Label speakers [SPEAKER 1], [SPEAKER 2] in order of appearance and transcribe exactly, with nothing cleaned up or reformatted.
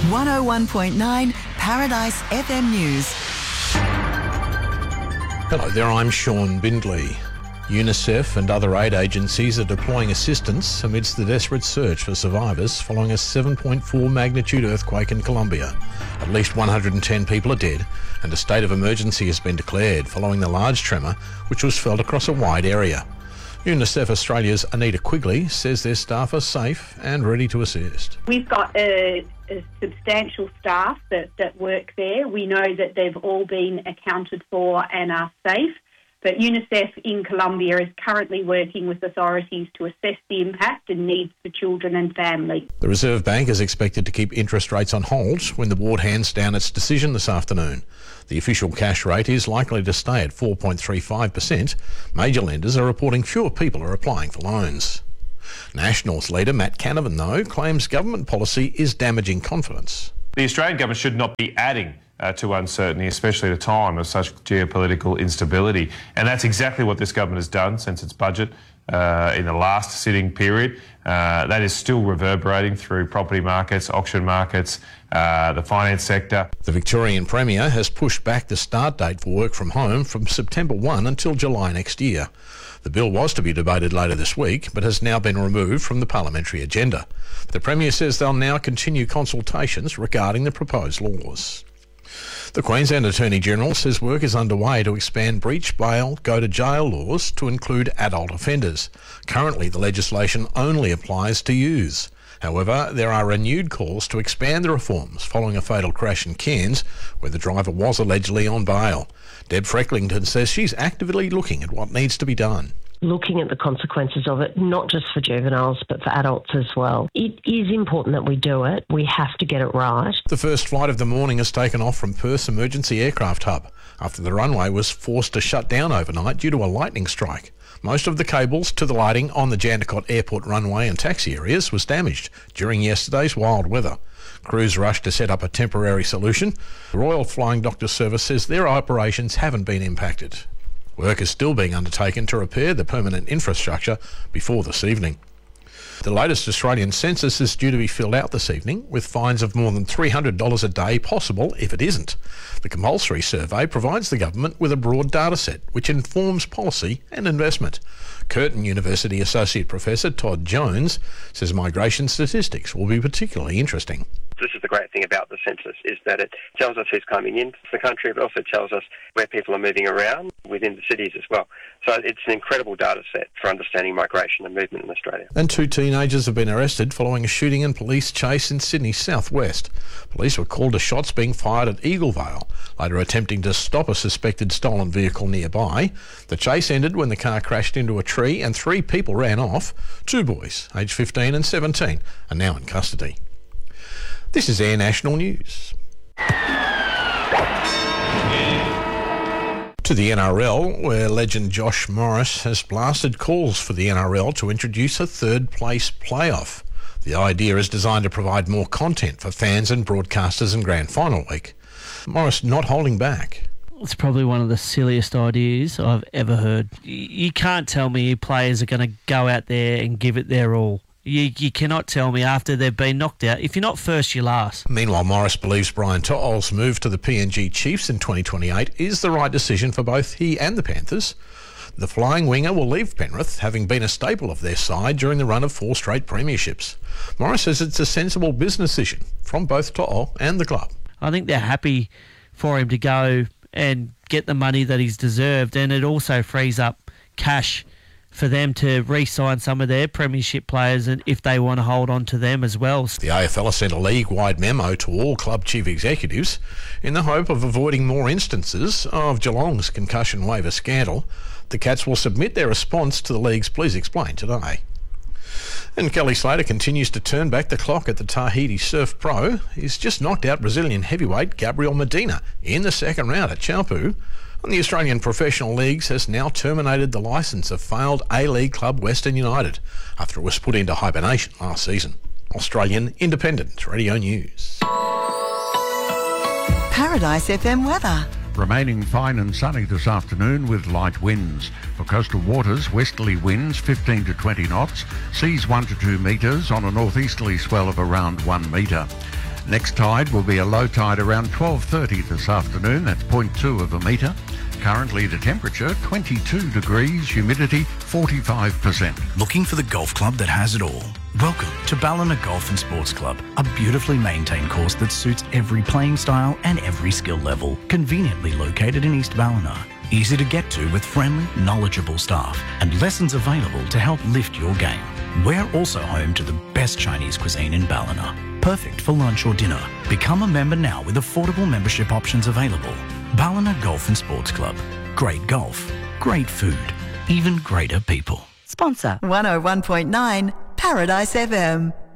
[SPEAKER 1] one oh one point nine Paradise F M News.
[SPEAKER 2] Hello there, I'm Sean Bindley. UNICEF and other aid agencies are deploying assistance amidst the desperate search for survivors following a seven point four magnitude earthquake in Colombia. At least one hundred ten people are dead, and a state of emergency has been declared following the large tremor which was felt across a wide area. UNICEF Australia's Anita Quigley says their staff are safe and ready to assist.
[SPEAKER 3] We've got a, a substantial staff that, that work there. We know that they've all been accounted for and are safe. But UNICEF in Colombia is currently working with authorities to assess the impact and needs for children and families.
[SPEAKER 2] The Reserve Bank is expected to keep interest rates on hold when the board hands down its decision this afternoon. The official cash rate is likely to stay at four point three five percent. Major lenders are reporting fewer people are applying for loans. Nationals leader Matt Canavan, though, claims government policy is damaging confidence.
[SPEAKER 4] The Australian government should not be adding Uh, to uncertainty, especially at a time of such geopolitical instability. And that's exactly what this government has done since its budget uh, in the last sitting period. Uh, that is still reverberating through property markets, auction markets, uh, the finance sector.
[SPEAKER 2] The Victorian Premier has pushed back the start date for work from home from September first until July next year. The bill was to be debated later this week, but has now been removed from the parliamentary agenda. The Premier says they'll now continue consultations regarding the proposed laws. The Queensland Attorney-General says work is underway to expand breach bail, go-to-jail laws to include adult offenders. Currently, the legislation only applies to youths. However, there are renewed calls to expand the reforms following a fatal crash in Cairns, where the driver was allegedly on bail. Deb Frecklington says she's actively looking at what needs to be done.
[SPEAKER 5] Looking at the consequences of it, not just for juveniles, but for adults as well. It is important that we do it. We have to get it right.
[SPEAKER 2] The first flight of the morning has taken off from Perth's emergency aircraft hub after the runway was forced to shut down overnight due to a lightning strike. Most of the cables to the lighting on the Jandakot Airport runway and taxi areas was damaged during yesterday's wild weather. Crews rushed to set up a temporary solution. The Royal Flying Doctor Service says their operations haven't been impacted. Work is still being undertaken to repair the permanent infrastructure before this evening. The latest Australian census is due to be filled out this evening, with fines of more than three hundred dollars a day possible if it isn't. The compulsory survey provides the government with a broad data set which informs policy and investment. Curtin University Associate Professor Todd Jones says migration statistics will be particularly interesting.
[SPEAKER 6] This is the great thing about the census, is that it tells us who's coming into the country, but also tells us where people are moving around within the cities as well. So it's an incredible data set for understanding migration and movement in Australia.
[SPEAKER 2] And two teenagers have been arrested following a shooting and police chase in Sydney's southwest. Police were called to shots being fired at Eaglevale, later attempting to stop a suspected stolen vehicle nearby. The chase ended when the car crashed into a tree and three people ran off. Two boys, aged fifteen and seventeen, are now in custody. This is Air National News. To the N R L, where legend Josh Morris has blasted calls for the N R L to introduce a third-place playoff. The idea is designed to provide more content for fans and broadcasters in Grand Final week. Morris not holding back.
[SPEAKER 7] It's probably one of the silliest ideas I've ever heard. You can't tell me players are going to go out there and give it their all. You, you cannot tell me after they've been knocked out. If you're not first, you're last.
[SPEAKER 2] Meanwhile, Morris believes Brian To'o's move to the P N G Chiefs in twenty twenty-eight is the right decision for both he and the Panthers. The flying winger will leave Penrith, having been a staple of their side during the run of four straight premierships. Morris says it's a sensible business decision from both To'o and the club.
[SPEAKER 7] I think they're happy for him to go and get the money that he's deserved, and it also frees up cash for them to re-sign some of their premiership players, and if they want to hold on to them as well.
[SPEAKER 2] The A F L has sent a league-wide memo to all club chief executives in the hope of avoiding more instances of Geelong's concussion waiver scandal. The Cats will submit their response to the league's Please Explain today. And Kelly Slater continues to turn back the clock at the Tahiti Surf Pro. He's just knocked out Brazilian heavyweight Gabriel Medina in the second round at Taupo. And the Australian Professional Leagues has now terminated the licence of failed A-League club Western United after it was put into hibernation last season. Australian Independent Radio News.
[SPEAKER 1] Paradise F M weather.
[SPEAKER 8] Remaining fine and sunny this afternoon with light winds. For coastal waters, westerly winds fifteen to twenty knots, seas one to two metres on a northeasterly swell of around one metre. Next tide will be a low tide around twelve thirty this afternoon. That's zero point two of a metre. Currently the temperature twenty-two degrees, humidity forty-five percent.
[SPEAKER 9] Looking for the golf club that has it all? Welcome to Ballina Golf and Sports Club, a beautifully maintained course that suits every playing style and every skill level. Conveniently located in East Ballina. Easy to get to with friendly, knowledgeable staff and lessons available to help lift your game. We're also home to the best Chinese cuisine in Ballina. Perfect for lunch or dinner. Become a member now with affordable membership options available. Ballina Golf and Sports Club. Great golf, great food, even greater people.
[SPEAKER 1] Sponsor one oh one point nine Paradise F M.